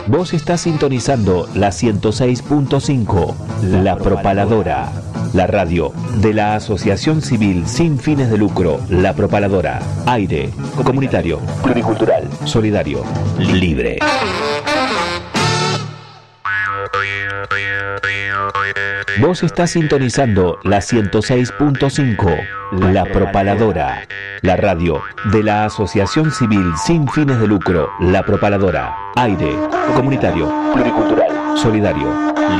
Vos estás sintonizando la 106.5, La Propaladora, la radio de la Asociación Civil Sin Fines de Lucro, La Propaladora. Aire, comunitario, pluricultural, solidario, libre. Vos estás sintonizando la 106.5, La Propaladora, la radio de la Asociación Civil Sin Fines de Lucro, La Propaladora. Aire, comunitario, pluricultural, solidario.